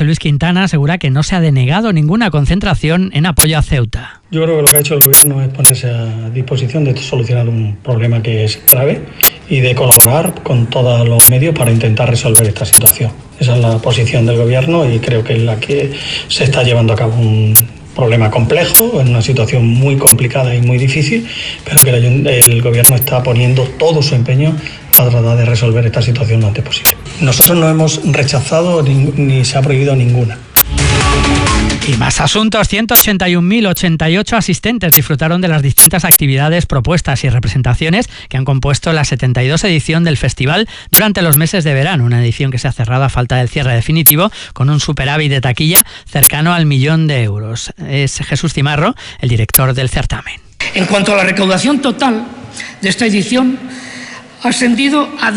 José Luis Quintana, asegura que no se ha denegado ninguna concentración en apoyo a Ceuta. Yo creo que lo que ha hecho el Gobierno es ponerse a disposición de solucionar un problema que es grave y de colaborar con todos los medios para intentar resolver esta situación. Esa es la posición del Gobierno y creo que es la que se está llevando a cabo un problema complejo, en una situación muy complicada y muy difícil, pero que el Gobierno está poniendo todo su empeño a tratar de resolver esta situación lo antes posible. Nosotros no hemos rechazado ni se ha prohibido ninguna. Y más asuntos, 181.088 asistentes disfrutaron de las distintas actividades, propuestas y representaciones que han compuesto la 72 edición del festival durante los meses de verano, una edición que se ha cerrado a falta del cierre definitivo con un superávit de taquilla cercano al 1.000.000 de euros. Es Jesús Cimarro, el director del certamen. En cuanto a la recaudación total de esta edición, ha ascendido a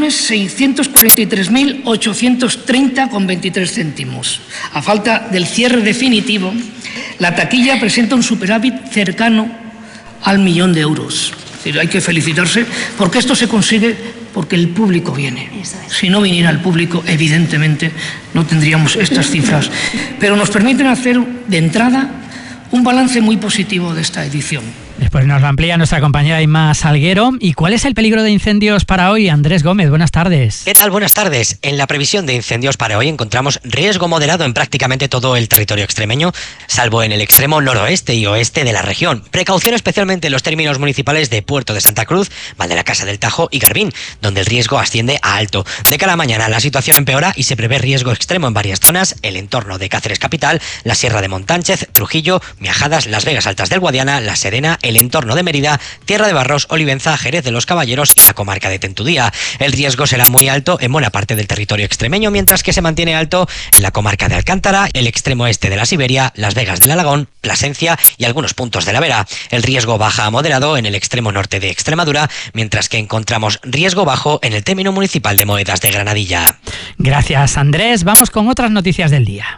2.643.830,23 céntimos. A falta del cierre definitivo, la taquilla presenta un superávit cercano al 1.000.000 de euros. Es decir, hay que felicitarse porque esto se consigue porque el público viene. Si no viniera el público, evidentemente no tendríamos estas cifras. Pero nos permiten hacer de entrada un balance muy positivo de esta edición. Después nos lo amplía nuestra compañera Inma Salguero. ¿Y cuál es el peligro de incendios para hoy? Andrés Gómez, buenas tardes. ¿Qué tal? Buenas tardes. En la previsión de incendios para hoy encontramos riesgo moderado en prácticamente todo el territorio extremeño, salvo en el extremo noroeste y oeste de la región. Precaución especialmente en los términos municipales de Puerto de Santa Cruz, Val de la Casa del Tajo y Garbín, donde el riesgo asciende a alto. De cara a mañana la situación empeora y se prevé riesgo extremo en varias zonas, el entorno de Cáceres capital, la Sierra de Montánchez, Trujillo, Miajadas, Las Vegas Altas del Guadiana, La Serena, el entorno de Mérida, Tierra de Barros, Olivenza, Jerez de los Caballeros y la comarca de Tentudía. El riesgo será muy alto en buena parte del territorio extremeño, mientras que se mantiene alto en la comarca de Alcántara, el extremo este de la Siberia, Las Vegas del Alagón, Plasencia y algunos puntos de la Vera. El riesgo baja a moderado en el extremo norte de Extremadura, mientras que encontramos riesgo bajo en el término municipal de Moedas de Granadilla. Gracias, Andrés. Vamos con otras noticias del día.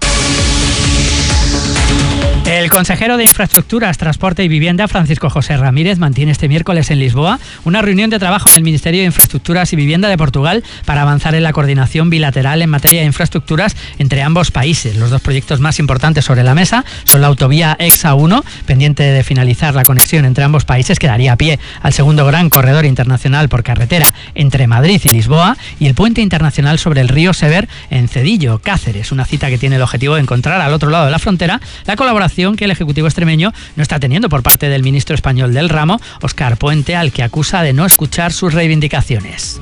El consejero de Infraestructuras, Transporte y Vivienda, Francisco José Ramírez, mantiene este miércoles en Lisboa una reunión de trabajo en el Ministerio de Infraestructuras y Vivienda de Portugal para avanzar en la coordinación bilateral en materia de infraestructuras entre ambos países. Los dos proyectos más importantes sobre la mesa son la autovía EXA1, pendiente de finalizar la conexión entre ambos países, que daría pie al segundo gran corredor internacional por carretera entre Madrid y Lisboa, y el puente internacional sobre el río Sever en Cedillo, Cáceres, una cita que tiene el objetivo de encontrar al otro lado de la frontera la colaboración que el Ejecutivo extremeño no está teniendo por parte del ministro español del ramo, Óscar Puente, al que acusa de no escuchar sus reivindicaciones.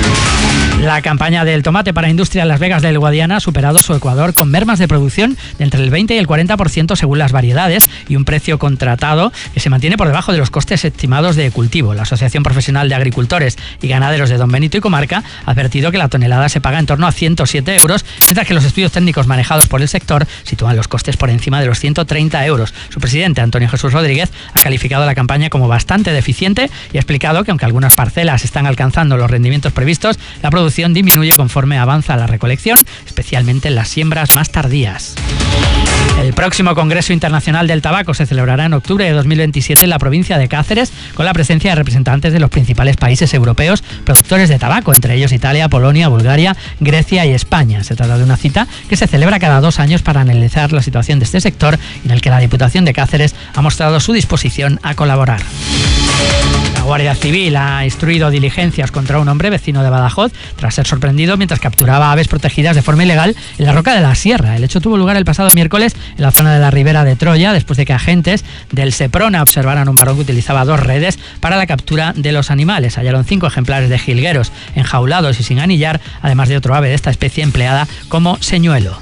La campaña del tomate para industria en Las Vegas del Guadiana ha superado su Ecuador con mermas de producción de entre el 20 y el 40% según las variedades y un precio contratado que se mantiene por debajo de los costes estimados de cultivo. La Asociación Profesional de Agricultores y Ganaderos de Don Benito y Comarca ha advertido que la tonelada se paga en torno a 107 euros, mientras que los estudios técnicos manejados por el sector sitúan los costes por encima de los 130 euros. Su presidente, Antonio Jesús Rodríguez, ha calificado la campaña como bastante deficiente y ha explicado que aunque algunas parcelas están alcanzando los rendimientos previstos, la producción disminuye conforme avanza la recolección, especialmente en las siembras más tardías. El próximo Congreso Internacional del Tabaco se celebrará en octubre de 2027 en la provincia de Cáceres, con la presencia de representantes de los principales países europeos productores de tabaco, entre ellos Italia, Polonia, Bulgaria, Grecia y España. Se trata de una cita que se celebra cada 2 años para analizar la situación de este sector y en el que la Diputación de Cáceres ha mostrado su disposición a colaborar. La Guardia Civil ha instruido diligencias contra un hombre vecino de Badajoz tras ser sorprendido mientras capturaba aves protegidas de forma ilegal en la Roca de la Sierra. El hecho tuvo lugar el pasado miércoles en la zona de la Ribera de Troya, después de que agentes del Seprona observaran a un varón que utilizaba 2 redes para la captura de los animales. Hallaron 5 ejemplares de jilgueros enjaulados y sin anillar, además de otro ave de esta especie empleada como señuelo.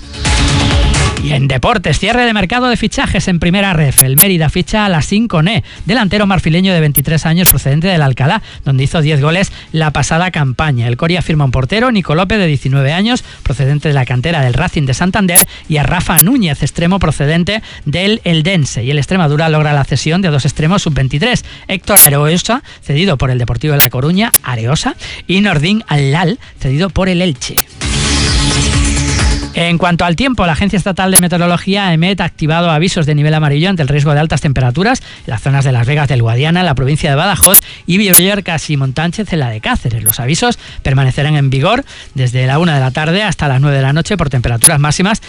Y en deportes, cierre de mercado de fichajes en primera ref. El Mérida ficha a Lassín Koné, delantero marfileño de 23 años procedente del Alcalá, donde hizo 10 goles la pasada campaña. El Coria firma un portero, Nico López, de 19 años, procedente de la cantera del Racing de Santander, y a Rafa Núñez, extremo procedente del Eldense. Y el Extremadura logra la cesión de 2 extremos sub-23, Héctor Areosa, cedido por el Deportivo de La Coruña, Areosa, y Nordin Al-Lal, cedido por el Elche. En cuanto al tiempo, la Agencia Estatal de Meteorología, EMET, ha activado avisos de nivel amarillo ante el riesgo de altas temperaturas en las zonas de Las Vegas del Guadiana, en la provincia de Badajoz, y Villarcas y Montánchez, en la de Cáceres. Los avisos permanecerán en vigor desde la 1 de la tarde hasta las 9 de la noche por temperaturas máximas